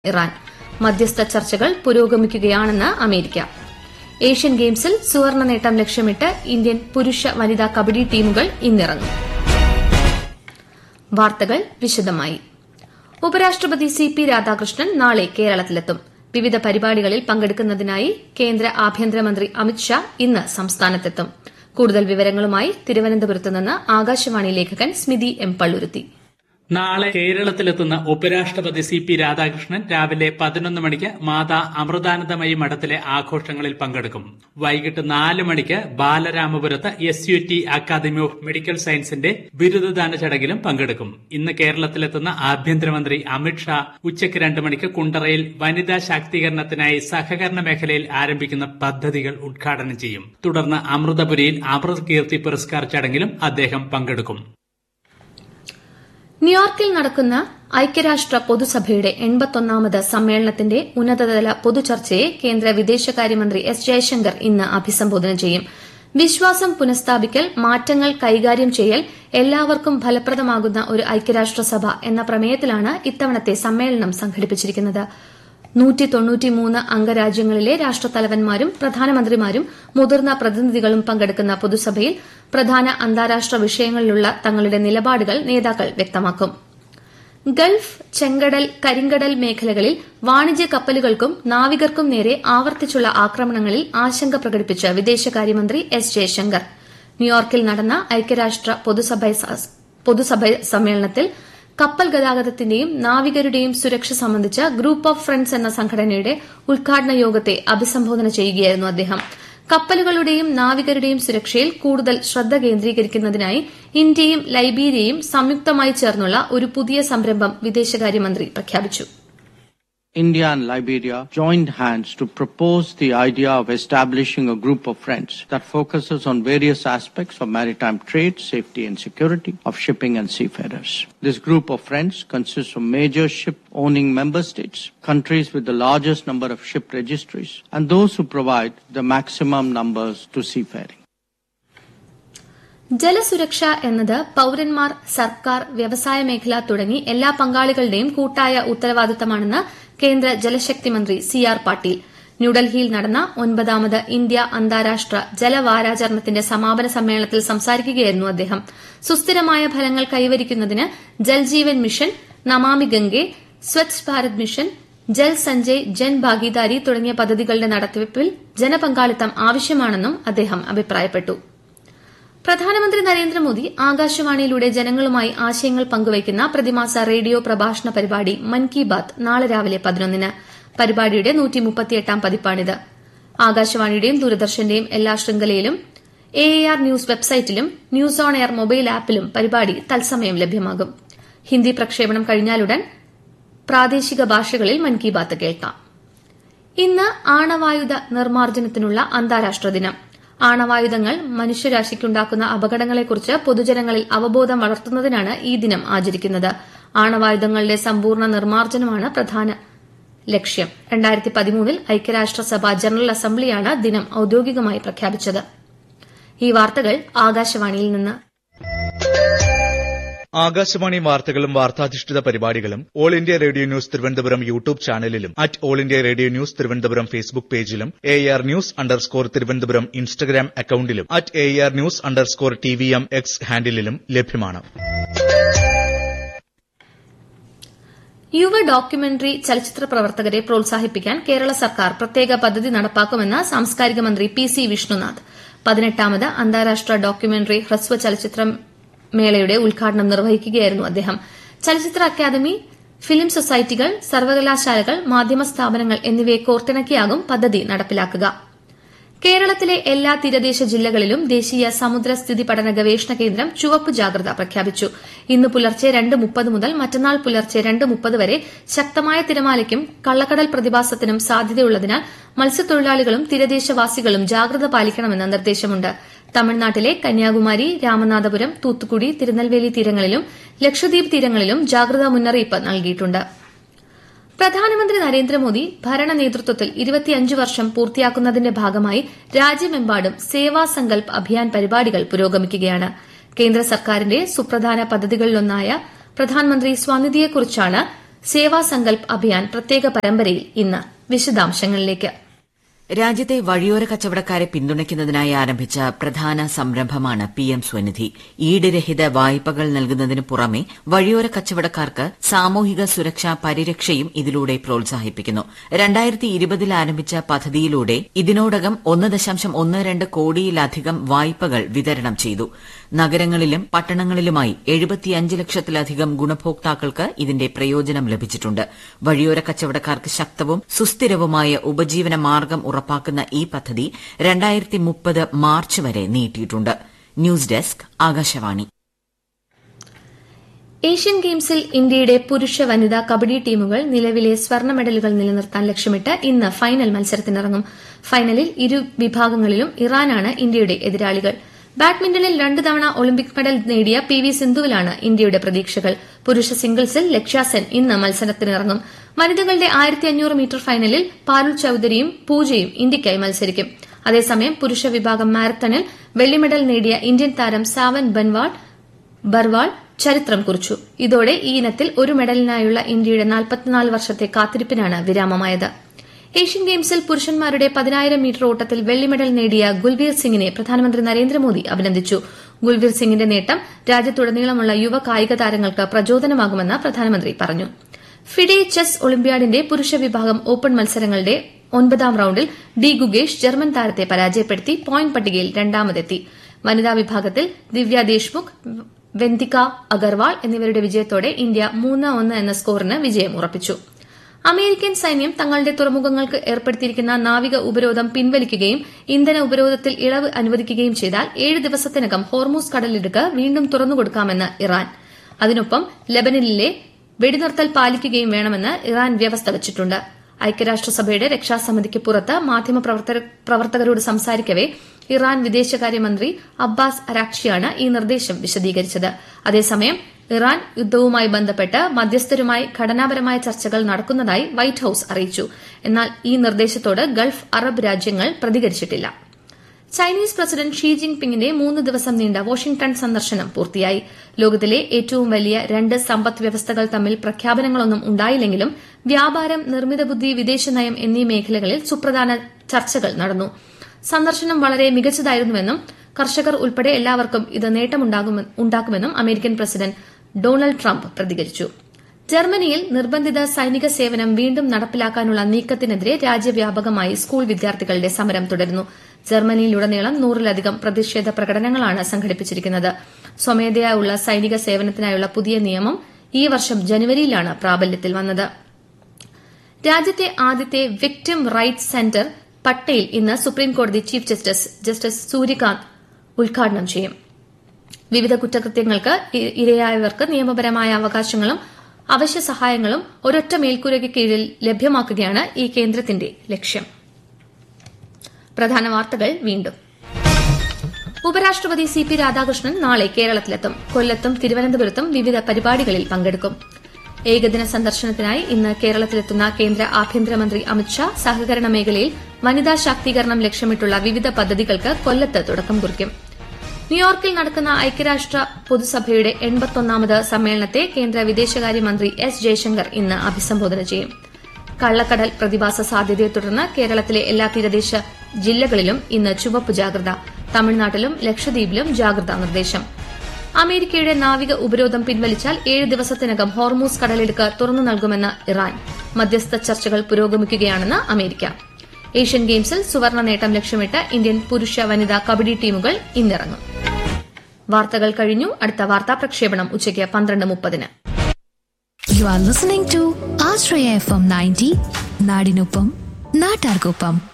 Iran. മധ്യസ്ഥ ചർച്ചകൾ പുരോഗമിക്കുകയാണെന്ന് അമേരിക്ക. ഏഷ്യൻ ഗെയിംസിൽ സുവർണ്ണ നേട്ടം ലക്ഷ്യമിട്ട് ഇന്ത്യൻ പുരുഷ വനിതാ കബഡി ടീമുകൾ ഇന്നിറങ്ങും. വാർത്തകൾ വിശദമായി. ഉപരാഷ്ട്രപതി സി.പി. രാധാകൃഷ്ണൻ നാളെ കേരളത്തിലെത്തും. വിവിധ പരിപാടികളിൽ പങ്കെടുക്കുന്നതിനായി കേന്ദ്ര ആഭ്യന്തരമന്ത്രി അമിത്ഷാ ഇന്ന് സംസ്ഥാനത്തെത്തും. കൂടുതൽ വിവരങ്ങളുമായി തിരുവനന്തപുരത്ത് നിന്ന് ആകാശവാണി ലേഖകൻ സ്മിതി എം. പള്ളുരുത്തി. നാളെ കേരളത്തിലെത്തുന്ന ഉപരാഷ്ട്രപതി സി.പി. രാധാകൃഷ്ണൻ രാവിലെ 11 മണിക്ക് മാതാ അമൃതാനന്ദമയി മഠത്തിലെ ആഘോഷങ്ങളിൽ പങ്കെടുക്കും. വൈകിട്ട് 4 മണിക്ക് ബാലരാമപുരത്ത് SUT അക്കാദമി ഓഫ് മെഡിക്കൽ സയൻസിന്റെ ബിരുദദാന ചടങ്ങിലും പങ്കെടുക്കും. ഇന്ന് കേരളത്തിലെത്തുന്ന ആഭ്യന്തരമന്ത്രി അമിത്ഷാ ഉച്ചയ്ക്ക് 2 മണിക്ക് കുണ്ടറയിൽ വനിതാ ശാക്തീകരണത്തിനായി സഹകരണ മേഖലയിൽ ആരംഭിക്കുന്ന പദ്ധതികൾ ഉദ്ഘാടനം ചെയ്യും. തുടർന്ന് അമൃതപുരിയിൽ അമൃത് കീർത്തി പുരസ്കാർ ചടങ്ങിലും അദ്ദേഹം പങ്കെടുക്കും. ന്യൂയോർക്കിൽ നടക്കുന്ന ഐക്യരാഷ്ട്ര പൊതുസഭയുടെ 81ാമത് സമ്മേളനത്തിന്റെ ഉന്നതതല പൊതുചർച്ചയെ കേന്ദ്ര വിദേശകാര്യമന്ത്രി എസ് ജയശങ്കർ ഇന്ന് അഭിസംബോധന ചെയ്യും. വിശ്വാസം പുനഃസ്ഥാപിക്കൽ, മാറ്റങ്ങൾ കൈകാര്യം ചെയ്യൽ, എല്ലാവർക്കും ഫലപ്രദമാകുന്ന ഒരു ഐക്യരാഷ്ട്രസഭ എന്ന പ്രമേയത്തിലാണ് ഇത്തവണത്തെ സമ്മേളനം സംഘടിപ്പിച്ചിരിക്കുന്നത്. 193 അംഗരാജ്യങ്ങളിലെ രാഷ്ട്രത്തലവന്മാരും പ്രധാനമന്ത്രിമാരും മുതിർന്ന പ്രതിനിധികളും പങ്കെടുക്കുന്ന പൊതുസഭയിൽ പ്രധാന അന്താരാഷ്ട്ര വിഷയങ്ങളിലുള്ള തങ്ങളുടെ നിലപാടുകൾ നേതാക്കൾ വ്യക്തമാക്കും. ഗൾഫ്, ചെങ്കടൽ, കരിങ്കടൽ മേഖലകളിൽ വാണിജ്യ കപ്പലുകൾക്കും നാവികർക്കും നേരെ ആവർത്തിച്ചുള്ള ആക്രമണങ്ങളിൽ ആശങ്ക പ്രകടിപ്പിച്ച വിദേശകാര്യമന്ത്രി എസ് ജയശങ്കർ ന്യൂയോർക്കിൽ നടന്ന ഐക്യരാഷ്ട്ര പൊതുസഭ സമ്മേളനത്തിൽ കപ്പൽ ഗതാഗതത്തിന്റെയും നാവികരുടെയും സുരക്ഷ സംബന്ധിച്ച ഗ്രൂപ്പ് ഓഫ് ഫ്രണ്ട്സ് എന്ന സംഘടനയുടെ ഉദ്ഘാടന യോഗത്തെ അഭിസംബോധന ചെയ്യുകയായിരുന്നു അദ്ദേഹം. കപ്പലുകളുടെയും നാവികരുടെയും സുരക്ഷയിൽ കൂടുതൽ ശ്രദ്ധ കേന്ദ്രീകരിക്കുന്നതിനായി ഇന്ത്യയും ലൈബീരിയയും സംയുക്തമായി ചേർന്നുള്ള ഒരു പുതിയ സംരംഭം വിദേശകാര്യമന്ത്രി പ്രഖ്യാപിച്ചു. India and Liberia joined hands to propose the idea of establishing a group of friends that focuses on various aspects of maritime trade, safety and security of shipping and seafarers. This group of friends consists of major ship-owning member states, countries with the largest number of ship registries, and those who provide the maximum numbers to seafaring. ജലസുരക്ഷ എന്നത് പൌരന്മാർ, സർക്കാർ, വ്യവസായ മേഖല തുടങ്ങി എല്ലാ പങ്കാളികളുടെയും കൂട്ടായ ഉത്തരവാദിത്തമാണെന്ന് കേന്ദ്ര ജലശക്തി മന്ത്രി CR പാട്ടീൽ ന്യൂഡൽഹിയിൽ നടന്ന 9ാമത് ഇന്ത്യ അന്താരാഷ്ട്ര ജലവാരാചരണത്തിന്റെ സമാപന സമ്മേളനത്തിൽ സംസാരിക്കുകയായിരുന്നു അദ്ദേഹം. സുസ്ഥിരമായ ഫലങ്ങൾ കൈവരിക്കുന്നതിന് ജൽജീവൻ മിഷൻ, നമാമി ഗംഗെ, സ്വച്ഛ് ഭാരത് മിഷൻ, ജൽ സഞ്ജയ്, ജൻ ഭാഗീദാരി തുടങ്ങിയ പദ്ധതികളുടെ നടത്തിപ്പിൽ ജനപങ്കാളിത്തം ആവശ്യമാണെന്നും അദ്ദേഹം അഭിപ്രായപ്പെട്ടു. പ്രധാനമന്ത്രി നരേന്ദ്രമോദി ആകാശവാണിയിലൂടെ ജനങ്ങളുമായി ആശയങ്ങൾ പങ്കുവയ്ക്കുന്ന പ്രതിമാസ റേഡിയോ പ്രഭാഷണ പരിപാടി മൻ കി ബാത് നാളെ രാവിലെ 11-ന്. പരിപാടിയുടെ 138ാം പതിപ്പാണിത്. ആകാശവാണിയുടെയും ദൂരദർശന്റെയും എല്ലാ ശൃംഖലയിലും AIR ന്യൂസ് വെബ്സൈറ്റിലും ന്യൂസ് ഓൺ എയർ മൊബൈൽ ആപ്പിലും പരിപാടി തത്സമയം ലഭ്യമാകും. ഹിന്ദി പ്രക്ഷേപണം കഴിഞ്ഞാലുടൻ പ്രാദേശിക ഭാഷകളിൽ മൻ കി ബാത് കേൾക്കാം. ഇന്ന് ആണവായുധ നിർമ്മാർജ്ജനത്തിനുള്ള അന്താരാഷ്ട്ര ദിനം. ആണവായുധങ്ങൾ മനുഷ്യരാശിക്കുണ്ടാക്കുന്ന അപകടങ്ങളെക്കുറിച്ച് പൊതുജനങ്ങളിൽ അവബോധം വളർത്തുന്നതിനാണ് ഈ ദിനം ആചരിക്കുന്നത്. ആണവായുധങ്ങളുടെ സമ്പൂർണ്ണ നിർമ്മാർജ്ജനമാണ് പ്രധാന ലക്ഷ്യം. 2013-ൽ ഐക്യരാഷ്ട്രസഭ ജനറൽ അസംബ്ലിയാണ് ദിനം ഔദ്യോഗികമായി പ്രഖ്യാപിച്ചത്. ഈ വാർത്തകൾ ആകാശവാണിയിൽ നിന്ന്. ആകാശവാണി വാർത്തകളും വാർത്താധിഷ്ഠിത പരിപാടികളും all India radio news Thiruvananthapuram YouTube ചാനലിലും all India radio news Thiruvananthapuram Facebook പേജിലും AIR ന്യൂസ് _തിരുവനന്തപുരം ഇൻസ്റ്റഗ്രാം അക്കൌണ്ടിലും AIR ന്യൂസ് _TVM X ഹാൻഡിലും ലഭ്യമാണ്. യുവ ഡോക്യുമെന്ററി ചലച്ചിത്ര പ്രവർത്തകരെ പ്രോത്സാഹിപ്പിക്കാൻ കേരള സർക്കാർ പ്രത്യേക പദ്ധതി നടപ്പാക്കുമെന്ന് സാംസ്കാരിക മന്ത്രി PC വിഷ്ണുനാഥ്. 18ാമത് അന്താരാഷ്ട്ര ഡോക്യുമെന്ററി ഹ്രസ്വ ചലച്ചിത്ര മേളയുടെ ഉദ്ഘാടനം നിർവഹിക്കുകയായിരുന്നു അദ്ദേഹം. ചലച്ചിത്ര അക്കാദമി, ഫിലിം സൊസൈറ്റികൾ, സർവകലാശാലകൾ, മാധ്യമ സ്ഥാപനങ്ങൾ എന്നിവയെ കോർത്തിണക്കിയാകും പദ്ധതി നടപ്പിലാക്കുക. കേരളത്തിലെ എല്ലാ തീരദേശ ജില്ലകളിലും ദേശീയ സമുദ്ര സ്ഥിതി പഠന ഗവേഷണ കേന്ദ്രം ചുവപ്പ് ജാഗ്രത പ്രഖ്യാപിച്ചു. ഇന്ന് പുലർച്ചെ 2:30 മുതൽ മറ്റന്നാൾ പുലർച്ചെ 2:30 വരെ ശക്തമായ തിരമാലയ്ക്കും കള്ളക്കടൽ പ്രതിഭാസത്തിനും സാധ്യതയുള്ളതിനാൽ മത്സ്യത്തൊഴിലാളികളും തീരദേശവാസികളും ജാഗ്രത പാലിക്കണമെന്ന് നിർദ്ദേശമുണ്ട്. തമിഴ്നാട്ടിലെ കന്യാകുമാരി, രാമനാഥപുരം, തൂത്തുക്കുടി, തിരുനെൽവേലി തീരങ്ങളിലും ലക്ഷദ്വീപ് തീരങ്ങളിലും ജാഗ്രതാ മുന്നറിയിപ്പ് നൽകിയിട്ടുണ്ട്. പ്രധാനമന്ത്രി നരേന്ദ്രമോദി ഭരണ നേതൃത്വത്തിൽ 25 വർഷം പൂർത്തിയാക്കുന്നതിന്റെ ഭാഗമായി രാജ്യമെമ്പാടും സേവാ സങ്കൽപ് അഭിയാൻ പരിപാടികൾ പുരോഗമിക്കുകയാണ്. കേന്ദ്ര സർക്കാരിന്റെ സുപ്രധാന പദ്ധതികളിലൊന്നായ പ്രധാനമന്ത്രി സ്വനിധിയെക്കുറിച്ചാണ് സേവാ സങ്കൽപ് അഭിയാൻ പ്രത്യേക പരമ്പരയിൽ ഇന്ന്. വിശദാംശങ്ങളിലേക്ക്. രാജ്യത്തെ വഴിയോര കച്ചവടക്കാരെ പിന്തുണയ്ക്കുന്നതിനായി ആരംഭിച്ച പ്രധാന സംരംഭമാണ് പിഎം സ്വനിധി. ഈടുരഹിത വായ്പകൾ നൽകുന്നതിനു പുറമെ വഴിയോര കച്ചവടക്കാർക്ക് സാമൂഹിക സുരക്ഷാ പരിരക്ഷയും ഇതിലൂടെ പ്രോത്സാഹിപ്പിക്കുന്നു. 2020 ആരംഭിച്ച പദ്ധതിയിലൂടെ ഇതിനോടകം 1.12 കോടിയിലധികം വായ്പകൾ വിതരണം ചെയ്തു. നഗരങ്ങളിലും പട്ടണങ്ങളിലുമായി 75 ലക്ഷത്തിലധികം ഗുണഭോക്താക്കൾക്ക് ഇതിന്റെ പ്രയോജനം ലഭിച്ചിട്ടുണ്ട്. വഴിയോര കച്ചവടക്കാർക്ക് ശക്തവും സുസ്ഥിരവുമായ ഉപജീവന മാർഗം ഉറപ്പാക്കുന്ന ഈ പദ്ധതി 2030 മാർച്ച് വരെ നീട്ടിയിട്ടുണ്ട്. News desk Akashvani. ഏഷ്യൻ ഗെയിംസിൽ ഇന്ത്യയുടെ പുരുഷ വനിതാ കബഡി ടീമുകൾ നിലവിലെ സ്വർണ്ണ മെഡലുകൾ നിലനിർത്താൻ ലക്ഷ്യമിട്ട് ഇന്ന് ഫൈനൽ മത്സരത്തിനിറങ്ങും. ഫൈനലിൽ ഇരു വിഭാഗങ്ങളിലും ഇറാനാണ് ഇന്ത്യയുടെ എതിരാളികൾ. ബാഡ്മിന്റണിൽ 2 തവണ ഒളിമ്പിക് മെഡൽ നേടിയ PV സിന്ധുവിലാണ് ഇന്ത്യയുടെ പ്രതീക്ഷകൾ. പുരുഷ സിംഗിൾസിൽ ലക്ഷ്യ സെൻ ഇന്ന് മത്സരത്തിനിറങ്ങും. വനിതകളുടെ 1500 മീറ്റർ ഫൈനലിൽ പാരുൾ ചൌധരിയും പൂജയും ഇന്ത്യയ്ക്കായി മത്സരിക്കും. അതേസമയം പുരുഷ വിഭാഗം മാരത്തണിൽ വെള്ളി മെഡൽ നേടിയ ഇന്ത്യൻ താരം സാവൻ ബർവാൾ ചരിത്രം കുറിച്ചു. ഇതോടെ ഈ ഇനത്തിൽ ഒരു മെഡലിനായുള്ള ഇന്ത്യയുടെ 44 വർഷത്തെ കാത്തിരിപ്പിനാണ് വിരാമമായത്. ഏഷ്യൻ ഗെയിംസിൽ പുരുഷന്മാരുടെ 10,000 മീറ്റർ ഓട്ടത്തിൽ വെള്ളി മെഡൽ നേടിയ ഗുൽവീർ സിംഗിനെ പ്രധാനമന്ത്രി നരേന്ദ്രമോദി അഭിനന്ദിച്ചു. ഗുൽവീർ സിംഗിന്റെ നേട്ടം രാജ്യത്തുടനീളമുള്ള യുവ കായിക താരങ്ങൾക്ക് പ്രചോദനമാകുമെന്ന് പ്രധാനമന്ത്രി പറഞ്ഞു. ഫിഡെ ചെസ് ഒളിമ്പ്യാഡിന്റെ പുരുഷ വിഭാഗം ഓപ്പൺ മത്സരങ്ങളുടെ 9ാം റൌണ്ടിൽ ഡി ഗുഗേഷ് ജർമ്മൻ താരത്തെ പരാജയപ്പെടുത്തി പോയിന്റ് പട്ടികയിൽ രണ്ടാമതെത്തി. വനിതാ വിഭാഗത്തിൽ ദിവ്യ ദേശ്മുഖ്, വെന്തിക അഗർവാൾ എന്നിവരുടെ വിജയത്തോടെ ഇന്ത്യ 3-1 എന്ന സ്കോറിന് വിജയം ഉറപ്പിച്ചു. അമേരിക്കൻ സൈന്യം തങ്ങളുടെ തുറമുഖങ്ങൾക്ക് ഏർപ്പെടുത്തിയിരിക്കുന്ന നാവിക ഉപരോധം പിൻവലിക്കുകയും ഇന്ധന ഉപരോധത്തിൽ ഇളവ് അനുവദിക്കുകയും ചെയ്താൽ 7 ദിവസത്തിനകം ഹോർമൂസ് കടലിടുക്ക് വീണ്ടും തുറന്നുകൊടുക്കാമെന്ന് ഇറാൻ. അതിനൊപ്പം ലബനനിലെ വെടിനിർത്തൽ പാലിക്കുകയും വേണമെന്ന് ഇറാൻ വ്യവസ്ഥ വച്ചിട്ടുണ്ട്. ഐക്യരാഷ്ട്രസഭയുടെ രക്ഷാസമിതിക്ക് പുറത്ത് മാധ്യമപ്രവർത്തകരോട് സംസാരിക്കവെ ഇറാൻ വിദേശകാര്യമന്ത്രി അബ്ബാസ് അരാക്ഷിയാണ് ഈ നിർദ്ദേശം വിശദീകരിച്ചത്. അതേസമയം ഇറാൻ യുദ്ധവുമായി ബന്ധപ്പെട്ട് മധ്യസ്ഥരുമായി ഘടനാപരമായ ചർച്ചകൾ നടക്കുന്നതായി വൈറ്റ് ഹൌസ് അറിയിച്ചു. എന്നാൽ ഈ നിർദ്ദേശത്തോട് ഗൾഫ് അറബ് രാജ്യങ്ങൾ പ്രതികരിച്ചിട്ടില്ല. ചൈനീസ് പ്രസിഡന്റ് ഷീ ജിൻ പിങ്ങിന്റെ 3 ദിവസം നീണ്ട വാഷിംഗ്ടൺ സന്ദർശനം പൂർത്തിയായി. ലോകത്തിലെ ഏറ്റവും വലിയ 2 സമ്പദ് വ്യവസ്ഥകൾ തമ്മിൽ പ്രഖ്യാപനങ്ങളൊന്നും ഉണ്ടായില്ലെങ്കിലും വ്യാപാരം, നിർമ്മിത ബുദ്ധി, വിദേശനയം എന്നീ മേഖലകളിൽ സുപ്രധാന ചർച്ചകൾ നടന്നു. സന്ദർശനം വളരെ മികച്ചതായിരുന്നുവെന്നും കർഷകർ ഉൾപ്പെടെ എല്ലാവർക്കും ഇത് നേട്ടമുണ്ടാക്കുമെന്നും അമേരിക്കൻ പ്രസിഡന്റ് ഡൊണാൾഡ് ട്രംപ് പ്രതികരിച്ചു. ജർമ്മനിയിൽ നിർബന്ധിത സൈനിക സേവനം വീണ്ടും നടപ്പിലാക്കാനുള്ള നീക്കത്തിനെതിരെ രാജ്യവ്യാപകമായി സ്കൂൾ വിദ്യാർത്ഥികളുടെ സമരം തുടരുന്നു. ജർമ്മനിയിലുടനീളം 100-ലധികം പ്രതിഷേധ പ്രകടനങ്ങളാണ് സംഘടിപ്പിച്ചിരിക്കുന്നത്. സ്വമേധയാ ഉള്ള സൈനിക സേവനത്തിനായുള്ള പുതിയ നിയമം ഈ വർഷം ജനുവരിയിലാണ് പ്രാബല്യത്തിൽ വന്നത്. രാജ്യത്തെ ആദ്യത്തെ വിക്ടിം റൈറ്റ്സ് സെന്റർ പട്ടേൽ ഇന്ന് സുപ്രീംകോടതി ചീഫ് ജസ്റ്റിസ് സൂര്യകാന്ത് ഉദ്ഘാടനം ചെയ്യും. വിവിധ കുറ്റകൃത്യങ്ങൾക്ക് ഇരയായവർക്ക് നിയമപരമായ അവകാശങ്ങളും അവശ്യ സഹായങ്ങളും ഒരൊറ്റ മേൽക്കൂരയ്ക്ക് കീഴിൽ ലഭ്യമാക്കുകയാണ് ഈ കേന്ദ്രത്തിന്റെ ലക്ഷ്യം. പ്രധാന വാർത്തകൾ വീണ്ടും. ഉപരാഷ്ട്രപതി CP രാധാകൃഷ്ണൻ നാളെ കേരളത്തിലെത്തും. കൊല്ലത്തും തിരുവനന്തപുരത്തും വിവിധ പരിപാടികളിൽ പങ്കെടുക്കും. ഏകദിന സന്ദർശനത്തിനായി ഇന്ന് കേരളത്തിലെത്തുന്ന കേന്ദ്ര ആഭ്യന്തരമന്ത്രി അമിത്ഷാ സഹകരണ മേഖലയിൽ വനിതാ ശാക്തീകരണം ലക്ഷ്യമിട്ടുള്ള വിവിധ പദ്ധതികൾക്ക് കൊല്ലത്ത് തുടക്കം കുറിക്കും. ന്യൂയോർക്കിൽ നടക്കുന്ന ഐക്യരാഷ്ട്ര പൊതുസഭയുടെ 81ാമത് സമ്മേളനത്തെ കേന്ദ്ര വിദേശകാര്യമന്ത്രി S. ജയശങ്കർ ഇന്ന് അഭിസംബോധന ചെയ്യും. കള്ളക്കടൽ പ്രതിഭാസ സാധ്യതയെ തുടർന്ന് കേരളത്തിലെ എല്ലാ തീരദേശ ജില്ലകളിലും ഇന്ന് ചുവപ്പ് ജാഗ്രത. തമിഴ്നാട്ടിലും ലക്ഷദ്വീപിലും ജാഗ്രതാ നിർദ്ദേശം. അമേരിക്കയുടെ നാവിക ഉപരോധം പിൻവലിച്ചാൽ 7 ദിവസത്തിനകം ഹോർമൂസ് കടലിടുക്ക് തുറന്നു നൽകുമെന്ന് ഇറാൻ. മധ്യസ്ഥ ചർച്ചകൾ പുരോഗമിക്കുകയാണെന്ന് അമേരിക്ക. ഏഷ്യൻ ഗെയിംസിൽ സുവർണ നേട്ടം ലക്ഷ്യമിട്ട് ഇന്ത്യൻ പുരുഷ വനിതാ കബഡി ടീമുകൾ ഇന്നിറങ്ങും. വാർത്തകൾ കഴിഞ്ഞു. അടുത്ത വാർത്താ പ്രക്ഷേപണം ഉച്ചയ്ക്ക് 12:30. You are listening to Ashraya FM 90 നാടിനൊപ്പം നാട്ടാർക്കൊപ്പം.